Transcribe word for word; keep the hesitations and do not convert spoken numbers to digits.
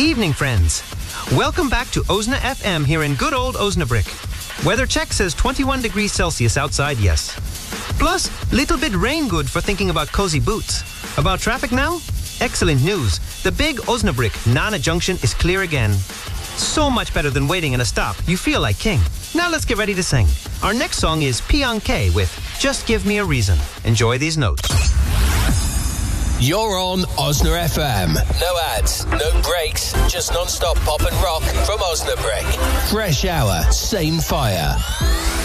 evening, friends. Welcome back to Osna F M here in good old Osnabrick. Weather check says twenty-one degrees Celsius outside, yes. Plus, little bit rain good for thinking about cozy boots. About traffic now? Excellent news. The big Osnabrick Nana Junction is clear again. So much better than waiting in a stop. You feel like king. Now let's get ready to sing. Our next song is Pion K with Just Give Me a Reason. Enjoy these notes. You're on Osna F M. No ads, no breaks, just non-stop pop and rock from Osnabrick. Fresh hour, same fire.